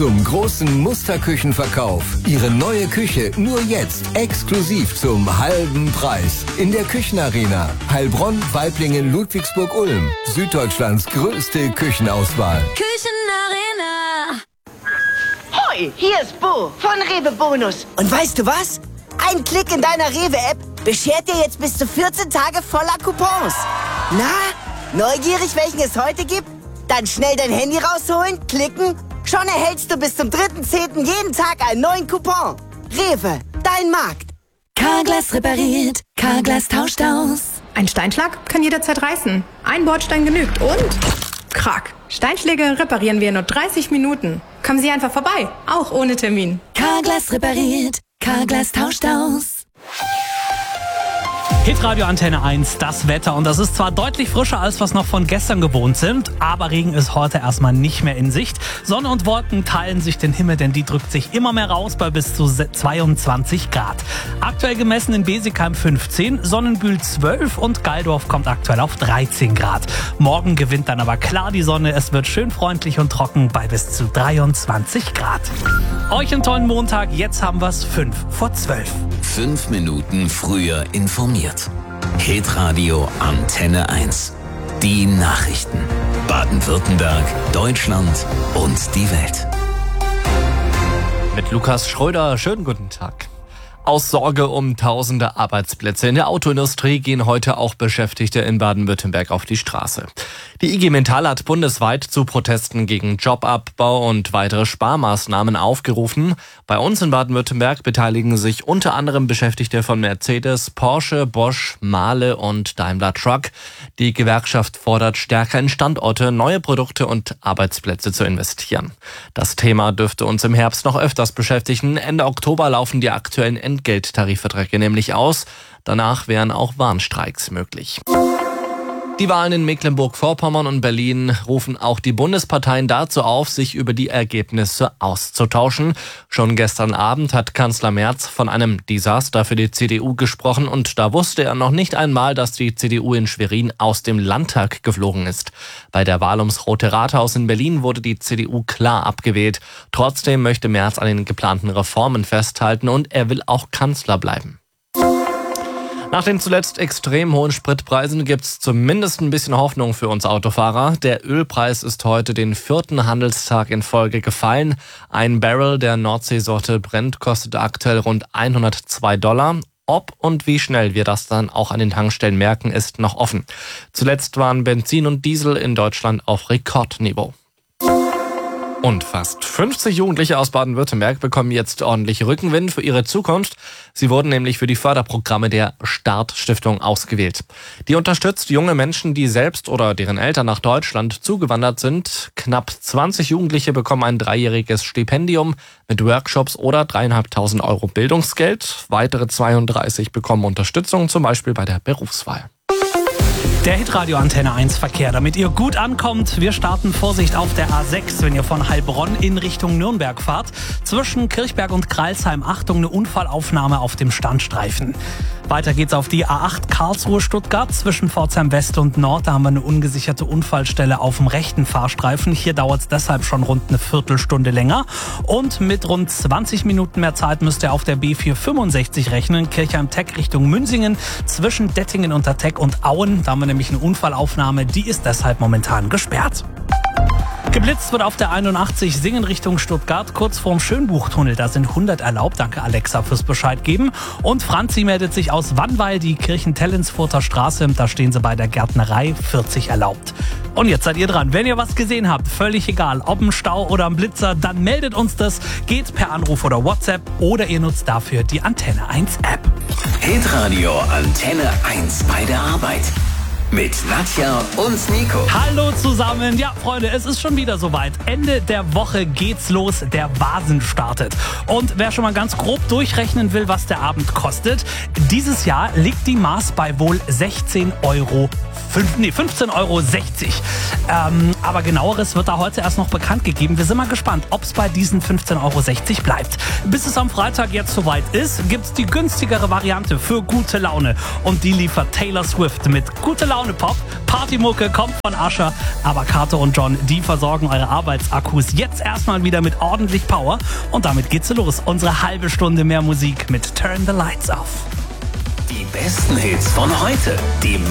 zum großen Musterküchenverkauf. Ihre neue Küche nur jetzt exklusiv zum halben Preis. In der Küchenarena. Heilbronn, Waiblingen, Ludwigsburg-Ulm. Süddeutschlands größte Küchenauswahl. Küchenarena. Hoi, hier ist Bo von Rewe Bonus. Und weißt du was? Ein Klick in deiner Rewe-App beschert dir jetzt bis zu 14 Tage voller Coupons. Na, neugierig, welchen es heute gibt? Dann schnell dein Handy rausholen, klicken. Schon erhältst du bis zum 3.10. jeden Tag einen neuen Coupon. Rewe, dein Markt. Carglass repariert, Carglass tauscht aus. Ein Steinschlag kann jederzeit reißen. Ein Bordstein genügt und... Krack. Steinschläge reparieren wir in nur 30 Minuten. Kommen Sie einfach vorbei, auch ohne Termin. Carglass repariert, Carglass tauscht aus. Hitradio Antenne 1, das Wetter. Und das ist zwar deutlich frischer, als wir es noch von gestern gewohnt sind, aber Regen ist heute erstmal nicht mehr in Sicht. Sonne und Wolken teilen sich den Himmel, denn die drückt sich immer mehr raus bei bis zu 22 Grad. Aktuell gemessen in Besigheim 15, Sonnenbühl 12 und Galdorf kommt aktuell auf 13 Grad. Morgen gewinnt dann aber klar die Sonne. Es wird schön freundlich und trocken bei bis zu 23 Grad. Euch einen tollen Montag. Jetzt haben wir es 11:55. 5 Minuten früher informiert. Hitradio Antenne 1. Die Nachrichten. Baden-Württemberg, Deutschland und die Welt. Mit Lukas Schröder, schönen guten Tag. Aus Sorge um tausende Arbeitsplätze in der Autoindustrie gehen heute auch Beschäftigte in Baden-Württemberg auf die Straße. Die IG Metall hat bundesweit zu Protesten gegen Jobabbau und weitere Sparmaßnahmen aufgerufen. Bei uns in Baden-Württemberg beteiligen sich unter anderem Beschäftigte von Mercedes, Porsche, Bosch, Mahle und Daimler Truck. Die Gewerkschaft fordert, stärker in Standorte, neue Produkte und Arbeitsplätze zu investieren. Das Thema dürfte uns im Herbst noch öfters beschäftigen. Ende Oktober laufen die aktuellen Entgelttarifverträge nämlich aus. Danach wären auch Warnstreiks möglich. Die Wahlen in Mecklenburg-Vorpommern und Berlin rufen auch die Bundesparteien dazu auf, sich über die Ergebnisse auszutauschen. Schon gestern Abend hat Kanzler Merz von einem Desaster für die CDU gesprochen und da wusste er noch nicht einmal, dass die CDU in Schwerin aus dem Landtag geflogen ist. Bei der Wahl ums Rote Rathaus in Berlin wurde die CDU klar abgewählt. Trotzdem möchte Merz an den geplanten Reformen festhalten und er will auch Kanzler bleiben. Nach den zuletzt extrem hohen Spritpreisen gibt's zumindest ein bisschen Hoffnung für uns Autofahrer. Der Ölpreis ist heute den 4. Handelstag in Folge gefallen. Ein Barrel der Nordseesorte Brent kostet aktuell rund $102. Ob und wie schnell wir das dann auch an den Tankstellen merken, ist noch offen. Zuletzt waren Benzin und Diesel in Deutschland auf Rekordniveau. Und fast 50 Jugendliche aus Baden-Württemberg bekommen jetzt ordentlich Rückenwind für ihre Zukunft. Sie wurden nämlich für die Förderprogramme der Start-Stiftung ausgewählt. Die unterstützt junge Menschen, die selbst oder deren Eltern nach Deutschland zugewandert sind. Knapp 20 Jugendliche bekommen ein 3-jähriges Stipendium mit Workshops oder 3.500 € Bildungsgeld. Weitere 32 bekommen Unterstützung, zum Beispiel bei der Berufswahl. Der Hitradio Antenne 1 Verkehr, damit ihr gut ankommt. Wir starten Vorsicht auf der A6, wenn ihr von Heilbronn in Richtung Nürnberg fahrt. Zwischen Kirchberg und Kreilsheim, Achtung, eine Unfallaufnahme auf dem Standstreifen. Weiter geht's auf die A8 Karlsruhe-Stuttgart. Zwischen Pforzheim West und Nord, da haben wir eine ungesicherte Unfallstelle auf dem rechten Fahrstreifen. Hier dauert es deshalb schon rund eine Viertelstunde länger. Und mit rund 20 Minuten mehr Zeit müsst ihr auf der B465 rechnen. Kirchheim-Teck Richtung Münsingen. Zwischen Dettingen unter Teck und Auen, da haben wir nämlich eine Unfallaufnahme. Die ist deshalb momentan gesperrt. Geblitzt wird auf der 81 Singen Richtung Stuttgart, kurz vorm Schönbuchtunnel. Da sind 100 erlaubt. Danke Alexa fürs Bescheid geben. Und Franzi meldet sich aus Wannweil, die Kirchen-Tellensfurter Straße. Da stehen sie bei der Gärtnerei, 40 erlaubt. Und jetzt seid ihr dran. Wenn ihr was gesehen habt, völlig egal, ob ein Stau oder ein Blitzer, dann meldet uns das. Geht per Anruf oder WhatsApp oder ihr nutzt dafür die Antenne 1 App. Hitradio Antenne 1 bei der Arbeit. Mit Nadja und Nico. Hallo zusammen. Ja, Freunde, es ist schon wieder soweit. Ende der Woche geht's los. Der Vasen startet. Und wer schon mal ganz grob durchrechnen will, was der Abend kostet, dieses Jahr liegt die Maß bei wohl 16,50 € 15,60 Euro. Aber genaueres wird da heute erst noch bekannt gegeben. Wir sind mal gespannt, ob es bei diesen 15,60 Euro bleibt. Bis es am Freitag jetzt soweit ist, gibt es die günstigere Variante für gute Laune. Und die liefert Taylor Swift mit Gute Laune Pop. Partymucke kommt von Usher. Aber Kato und John, die versorgen eure Arbeitsakkus jetzt erstmal wieder mit ordentlich Power. Und damit geht's los. Unsere halbe Stunde mehr Musik mit Turn the Lights Off. Die besten Hits von heute. Die